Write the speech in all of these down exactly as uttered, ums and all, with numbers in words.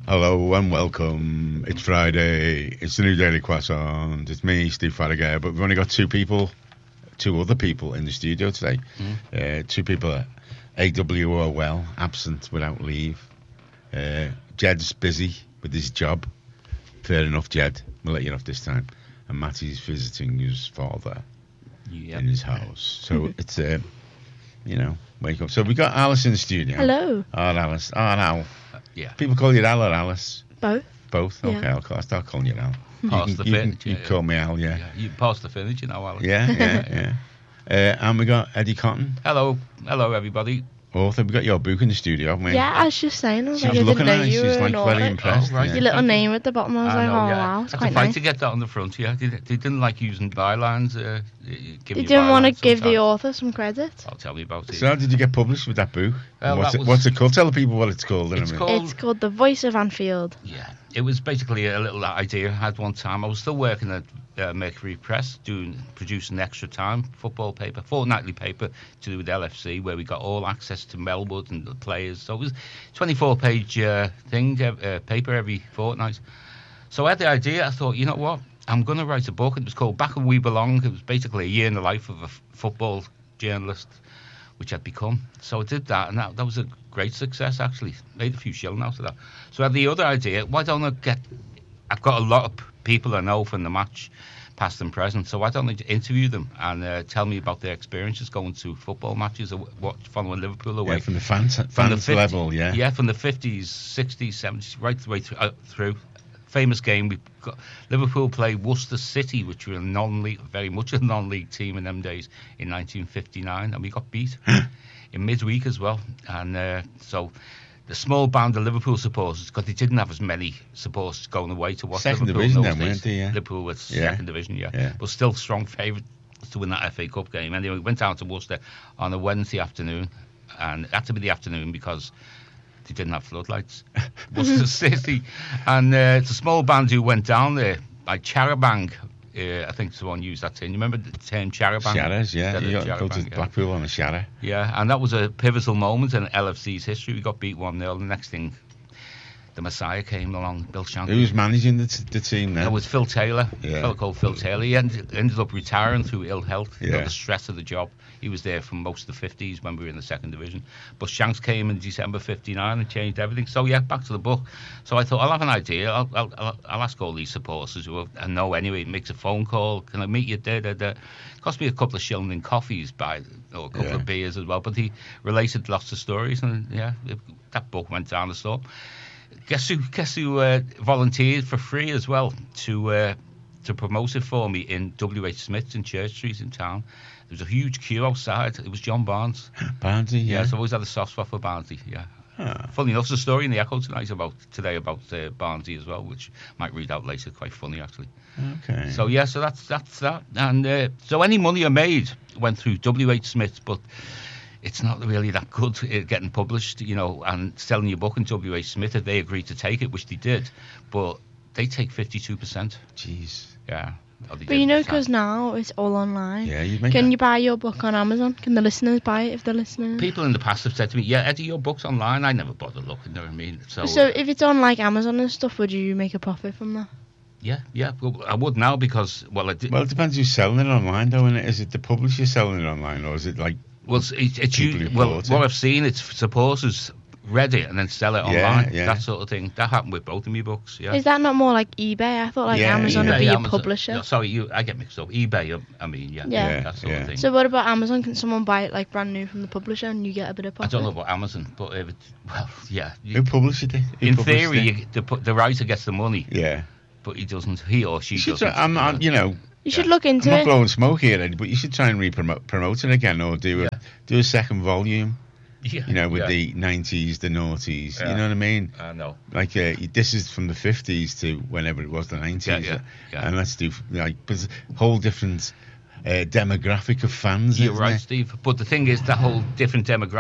Hello and welcome. It's Friday. It's the new Daily Croissant. It's me, Steve Farragher, but we've only got two people, two other people in the studio today. Mm. Uh, two people at A W O L, absent without leave. Uh, Jed's busy with his job. Fair enough, Jed. We'll let you off this time. And Matty's visiting his father yep. in his house. So it's, uh, you know, wake up. So we got Alice in the studio. Hello. Oh, Alice. Oh, now. Yeah. People call you Al or Alice? Both. Both? Okay, yeah. I'll, I'll start calling you Al. Pass you the can, finish. You, you, you call me Al, yeah. yeah. You pass the finish, you know, Alice. Yeah, yeah, yeah. Uh, and we got Eddie Cotton. Hello. Hello, everybody. Author. We got your book in the studio, haven't we? Yeah, I was just saying. I was she like, was I looking didn't at know it. you She's were like an very author. impressed. Oh, right. Yeah. Your little name at the bottom, I was I like, know, oh, yeah. wow, it's Had quite to fight nice. to get that on the front, yeah. They, they didn't like using bylines. Uh, You didn't want to give the sometimes. author some credit? I'll tell you about it. So how did you get published with that book? Well, what's, that it, was- what's it called? Tell the people what it's called. It's innit? called- It's called The Voice of Anfield. Yeah, it was basically a little idea I had one time. I was still working at uh, Mercury Press, doing producing Extra Time football paper, fortnightly paper to do with L F C, where we got all access to Melwood and the players. So it was a twenty-four page uh, thing, uh, paper every fortnight. So I had the idea. I thought, you know what? I'm going to write a book. It was called Back Where We Belong. It was basically a year in the life of a f- football journalist, which I'd become. So I did that, and that, that was a great success, actually. Made a few shilling out of that. So I had the other idea, why don't I get... I've got a lot of people I know from the match, past and present, so why don't I interview them and uh, tell me about their experiences going to football matches, or what, following Liverpool away. Yeah, from the fans, From fans the fifty level, yeah. Yeah, from the fifties, sixties, seventies, right the way through. Uh, through. Famous game, we got Liverpool played Worcester City, which were a non-league, very much a non-league team in them days, in nineteen fifty-nine, and we got beat in midweek as well. And uh, so the small band of Liverpool supporters, because they didn't have as many supporters going away to watch Second Liverpool division in those then, days. weren't they, yeah? Liverpool was Yeah. second division, yeah. Yeah. But still strong favourite to win that F A Cup game. Anyway, we went down to Worcester on a Wednesday afternoon, and it had to be the afternoon because they didn't have floodlights. Worcester City. And uh, it's a small band who went down there, like Charabang. Uh, I think someone used that term. You remember the term Charabang? Sharas, yeah. Yeah, You got go to Charabang, yeah. Blackpool on a Shara. Yeah, and that was a pivotal moment in L F C's history. We got beat one nil. The next thing, the Messiah came along, Bill Shankly. Who was managing the, t- the team then? It was Phil Taylor, Yeah. a fellow called Phil Taylor. He ended, ended up retiring through ill health, you know, Yeah. the stress of the job. He was there from most of the fifties when we were in the second division. But Shanks came in December fifty-nine and changed everything. So, yeah, back to the book. So I thought, I'll have an idea. I'll I'll, I'll, I'll ask all these supporters who I know anyway, makes a phone call. Can I meet you? Da, da, da. It cost me a couple of shilling in coffees, by, or a couple Yeah. of beers as well. But he related lots of stories. And, yeah, it, that book went down the storm. Guess who? Guess who uh, volunteered for free as well to uh, to promote it for me in W H Smith's in Church Street in town. There was a huge queue outside. It was John Barnes. Barnsley, yeah. Yeah, so I've always had a soft spot for Barnsley. Yeah. Ah. Funny enough, there's a story in the Echo tonight about today about uh, Barnsley as well, which I might read out later. Quite funny actually. Okay. So yeah, so that's that's that. And uh, so any money I made went through W H Smith, but it's not really that good uh, getting published, you know, and selling your book in W H Smith. If they agreed to take it, which they did, but they take fifty-two percent. Jeez. Yeah. Or they But did you know, at the time. because now it's all online. Yeah, you make Can that. you buy your book on Amazon? Can the listeners buy it if they're listening? People in the past have said to me, yeah, Eddie, your book's online. I never bother looking, you know what I mean? So, So if it's on like Amazon and stuff, would you make a profit from that? yeah, yeah, well, I would now because, well, I did. Well, it depends who's selling it online, though, innit? Is it the publisher selling it online, or is it like... Well, it's, it's, it's People you, who well, bought what it. I've seen, it's supporters read it and then sell it Yeah, online, yeah. that sort of thing. That happened with both of my books, yeah. Is that not more like eBay? I thought like Yeah, Amazon eBay, would be a Amazon- publisher. No, sorry, you, I get mixed up. eBay, I mean, yeah, Yeah. that sort Yeah. of thing. So what about Amazon? Can someone buy it like brand new from the publisher and you get a bit of I profit? don't know about Amazon, but if it's, well, yeah. You, Who published it? Who in published theory, it? you, the, the writer gets the money, Yeah. but he doesn't, he or she You should doesn't. try, I'm, I'm, you know, You should Yeah. look I'm into not it. blowing smoke here, Eddie, but you should try and re-promote promote it again, or do a, Yeah. do a second volume, yeah, you know, with yeah. the nineties, the noughties, Yeah. you know what I mean? I know. Like, uh, this is from the fifties to whenever it was, the nineties. Yeah, yeah, yeah. And let's do, like, there's a whole different uh, demographic of fans, You're isn't right, there? Steve. But the thing is, that whole different demographic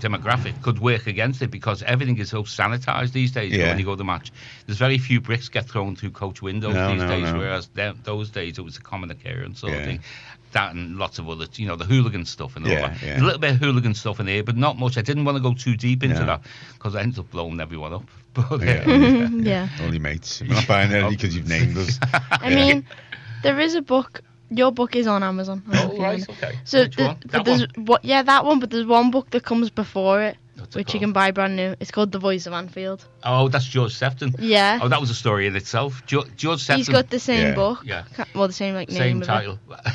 demographic could work against it because everything is so sanitised these days. Yeah. When you go to the match, there's very few bricks get thrown through coach windows No, these no, days, no. whereas them, those days it was a common occurrence sort Yeah. of thing. That and lots of other, you know, the hooligan stuff and all Yeah, that. yeah. There's a little bit of hooligan stuff in there, but not much. I didn't want to go too deep into No. that because I ended up blowing everyone up. But, Yeah. uh, Yeah. All your mates. We're not buying it because you've named us. I Yeah. mean, there is a book. Your book is on Amazon. I don't know oh, if you right, know. okay. So, Which the- one? but That there's one? what? Yeah, that one. But there's one book that comes before it, What's it which you called? can buy brand new. It's called The Voice of Anfield. Oh, that's George Sefton. Yeah. Oh, that was a story in itself. Jo- George Sefton. He's got the same Yeah. book. Yeah. Ca- Well, the same like Same name. of it. title.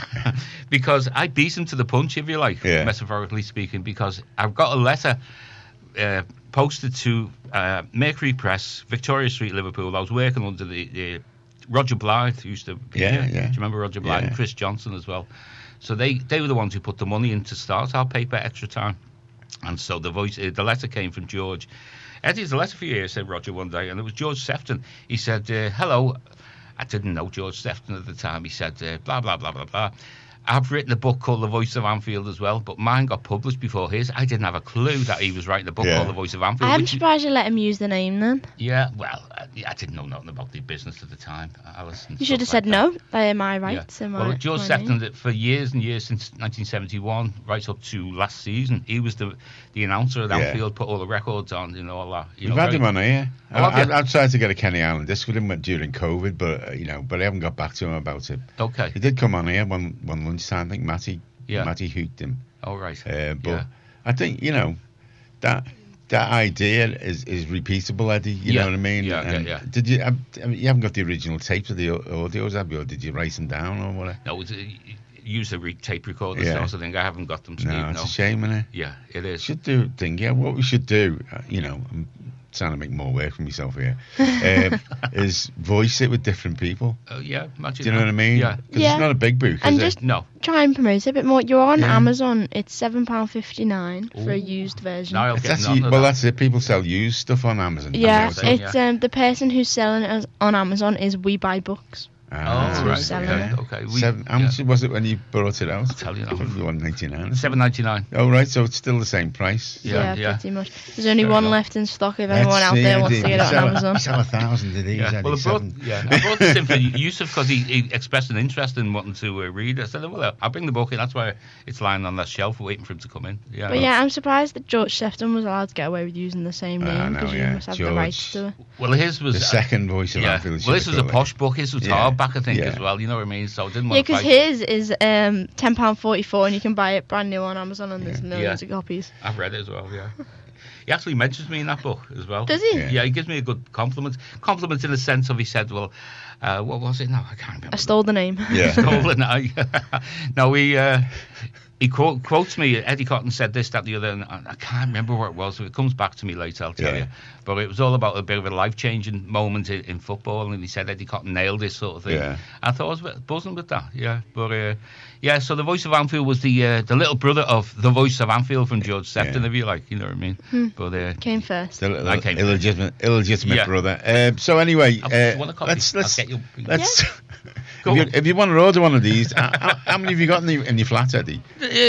Because I beat him to the punch, if you like, Yeah. metaphorically speaking, because I've got a letter uh, posted to uh, Mercury Press, Victoria Street, Liverpool. I was working under the, the Roger Blythe, who used to be Yeah, here. yeah. Do you remember Roger Blythe? Yeah. And Chris Johnson as well. So they, they were the ones who put the money in to start our paper Extra Time. And so the voice, uh, the letter came from George. Eddie, there's a letter for you here, said Roger one day, and it was George Sefton. He said, uh, hello. I didn't know George Sefton at the time. He said, uh, blah, blah, blah, blah, blah. I've written a book called The Voice of Anfield as well, but mine got published before his. I didn't have a clue that he was writing a book Yeah. called The Voice of Anfield. I'm which- surprised you let him use the name then. yeah, well, I, I didn't know nothing about the business at the time. Alice and You should have stuff said like that. no. They are my Yeah. rights. and Well, my, George my Sefton, name. that for years and years since nineteen seventy-one, right up to last season, he was the the announcer at Yeah. Anfield, put all the records on, you know, all that. You We've know, had very- him on here. Oh, have I, you? I, I've tried to get a Kenny Allen disc with him during COVID, but uh, you know, but I haven't got back to him about it. Okay. He did come on here one one lunchtime. I think Matty, Yeah. Matty hooked him. All right. Uh, but Yeah. I think you know that that idea is, is repeatable, Eddie. You Yeah. know what I mean? Yeah, yeah, And yeah. Did you? I mean, you haven't got the original tapes of the au- audios, have you? Or did you write them down or whatever? No, it's, uh, use a re- tape recorder, Yeah. yeah. So I think I haven't got them, Steve. No, No, it's a shame, isn't it? Yeah, it is. Should do thing. Yeah, what we should do, uh, you know, I'm trying to make more work for myself here, um, is voice it with different people. Uh, yeah, imagine. Do you know that. what I mean? Yeah. 'Cause Yeah. it's not a big book, And is just it? No. try and promote it a bit more. You're on Yeah. Amazon. It's seven pound fifty nine for a Ooh. used version. Now I'll It's get actually, none of well, that. that's it. People sell used stuff on Amazon. Yeah, Amazon, it's um the person who's selling it as- on Amazon is We Buy Books. Ah, Oh, right. selling Okay. it. okay. We, Seven, how yeah. much was it when you brought it out? I'll tell you now. Probably one ninety nine. seven ninety-nine. Oh right, so it's still the same price. Yeah, yeah. pretty much. There's only Fair one enough. left in stock if anyone out there wants to get it on sell Amazon. A, sell a thousand of these. Yeah. Eddie, Well, I brought, seven. yeah, I brought this in for Yusuf because he, he expressed an interest in wanting to uh, read. I said, well, I'll bring the book in. That's why it's lying on that shelf waiting for him to come in. Yeah. But yeah, I'm surprised that George Sefton was allowed to get away with using the same I name know, because you yeah. must have George. the rights to it. Well, his was The second voice of yeah. Anfield. Well, this should was a have posh book. His was Yeah. hardback, I think, Yeah. as well. You know what I mean? So I didn't Yeah, want to because fight. his is um, ten pound forty-four and you can buy it brand new on Amazon and there's Yeah. millions Yeah. of copies. I've read it as well. Yeah. He actually mentions me in that book as well. Does he? Yeah. Yeah, he gives me a good compliment. Compliment in the sense of he said, well, uh, what was it? No, I can't remember. I stole the name. Yeah. Stolen. I, no, he uh, he quote, quotes me. Eddie Cotton said this, that, the other, and I I can't remember what it was. If it comes back to me later, I'll tell Yeah. you. But it was all about a bit of a life-changing moment in, in football, and he said Eddie Cotton nailed this sort of thing. Yeah. I thought I was a bit buzzing with that. Yeah, but uh, yeah. So the voice of Anfield was the uh, the little brother of the voice of Anfield from George Sefton, Yeah. if you like. You know what I mean? Hmm. But uh, Came first. The little I came- illegitimate, illegitimate Yeah. brother. Um, so anyway, I'll- do you uh, want a copy? let's let's I'll get you. let's. Go if, you, on. if you want to order one of these, how, how- how many have you got in, the, in your flat, Eddie?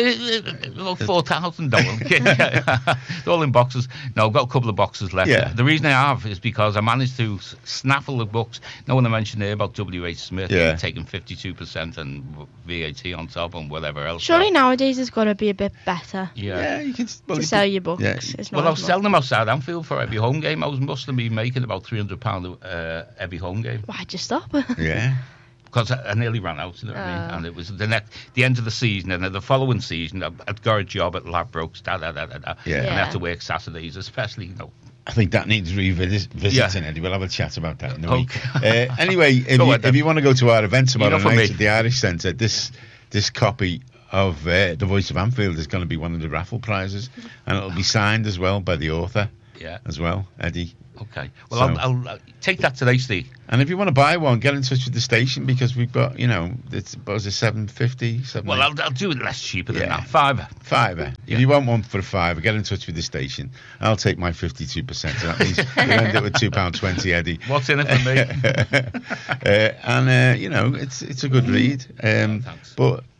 About four thousand dollars. All in boxes. No, I've got a couple of boxes left. Yeah. The reason I have is because I managed to s- snaffle the books. No one I mentioned there about W H Smith Yeah. taking fifty-two percent and V A T on top and whatever else. Surely nowadays it's got to be a bit better Yeah. you can. Well, to you sell can- your books. yeah. It's not Well, I as was much. selling them outside Anfield for every home game. I was must have been making about three hundred pounds uh, every home game Why'd you stop? Yeah. because I, I nearly ran out. You know what I mean? Oh. And it was the next, the end of the season, and then the following season, I- I'd got a job at Ladbrokes, da da da da da, Yeah. and I Yeah. had to work Saturdays, especially. You know, I think that needs revisiting, Yeah. Eddie. We'll have a chat about that in a Okay. week. Uh, anyway, if Go you, on then. if you want to go to our event tomorrow Enough of night me. at the Irish Centre, this this copy of uh, The Voice of Anfield is going to be one of the raffle prizes, and it'll be signed as well by the author yeah. as well, Eddie. Okay. Well, So- I'll, I'll uh, take that today, Steve. And if you want to buy one, get in touch with the station because we've got, you know, it's what was it, seven fifty, seven Well, I'll, I'll do it less cheaper than Yeah. that. Fiver. fiver. Yeah. If you want one for a fiver, get in touch with the station. I'll take my fifty-two percent. So that means you end up with two pounds twenty, Eddie. What's in it for me? uh, and uh, you know, it's it's a good read. Um, Oh, thanks. but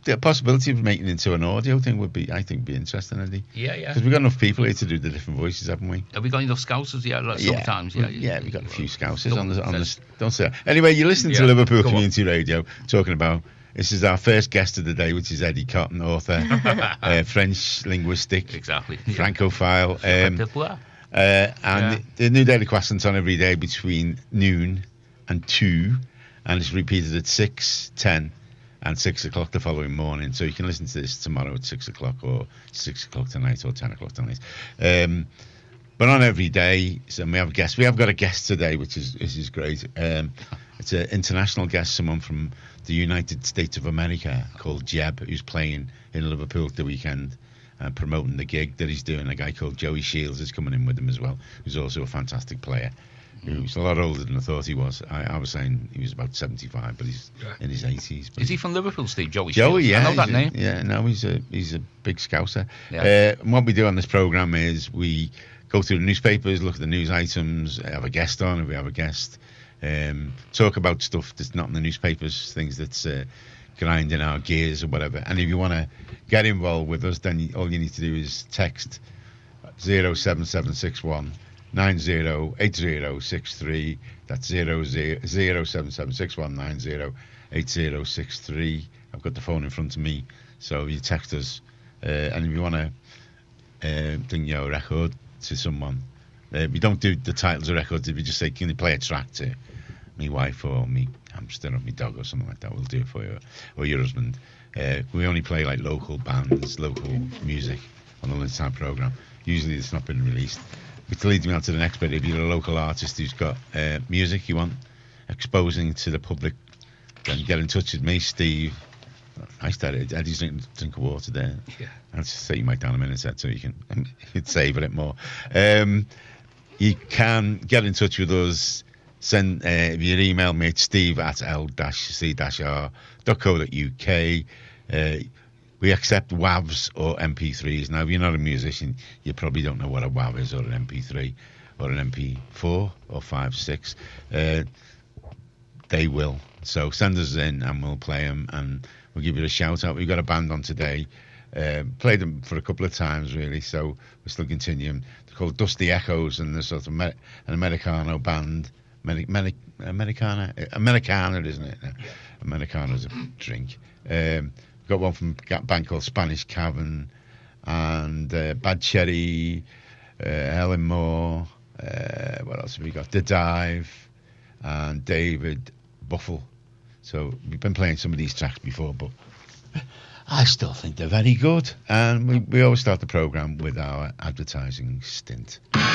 the possibility of making it into an audio thing would be, I think, be interesting, Andy. Yeah, yeah. Because we've got enough people here to do the different voices, haven't we? Have we got enough scousers? Yeah, like Yeah. sometimes. Yeah, We- yeah, we've got a few scousers Don't on the on the. say- Don't say that. Anyway, you're listening to Yeah, Liverpool go on. Community Radio, talking about. This is our first guest of the day, which is Eddie Cotton, author, uh, French linguistic, Exactly. Francophile, um, Yeah. uh, and Yeah. the new Daily Croissant's on every day between noon and two, and it's repeated at six, ten, and six o'clock the following morning. So you can listen to this tomorrow at six o'clock, or six o'clock tonight, or ten o'clock tonight. Um, but on every day, so we have guests. We have got a guest today, which is which is great. Um, it's an international guest, someone from the United States of America called Jeb, who's playing in Liverpool at the weekend, uh, promoting the gig that he's doing. A guy called Joey Shields is coming in with him as well, who's also a fantastic player. Who's a lot older than I thought he was. I, I was saying he was about seventy-five, but he's Yeah. in his eighties. But Is he from Liverpool, Steve? Joey Joey, Shields? yeah, I know that he's a- name. Yeah, no, he's a he's a big scouser. Yeah. Uh, and what we do on this program is we go through the newspapers, look at the news items, have a guest on if we have a guest, um, talk about stuff that's not in the newspapers, things that's uh, grinding our gears or whatever. And if you want to get involved with us, then you, all you need to do is text zero seven seven six one nine zero eight zero six three. That's zero zero seven seven six one nine zero eight zero six three. I've got the phone in front of me, so you text us, uh, and if you want to uh, bring your record to someone, uh, we don't do the titles of records. If you just say, "Can you play a track to me wife or me hamster or me dog or something like that," we'll do it for you, or your husband. Uh, we only play like local bands, local music on the lunchtime program. Usually, it's not been released. Which leads me on to the next bit. If you're a local artist who's got uh, music you want exposing to the public, then get in touch with me, Steve. I started. Eddie's drinking drink of water there. Yeah. I'll just set your mic down a minute, so you can you'd savour it more. Um, you can get in touch with us. Send uh, if you email me at steve at l c r dot co dot u k. Uh, we accept W A Vs or M P threes. Now, if you're not a musician, you probably don't know what a W A V is or an M P three or an M P four or five, six. Uh, they will. So send us in and we'll play them and we'll give you a shout out. We've got a band on today. Uh, played them for a couple of times, really, so we're still continuing. They're called Dusty Echoes, and they're sort of me- an Americano band. Meri- Meri- Americana? Americana, isn't it? Yeah. Americana's a drink. Um, we've got one from a band called Spanish Cavern, and uh, Bad Cherry, uh, Helen Moore. Uh, what else have we got? The Dive, and David Buffle. So we've been playing some of these tracks before, but I still think they're very good. And we, we always start the programme with our advertising stint.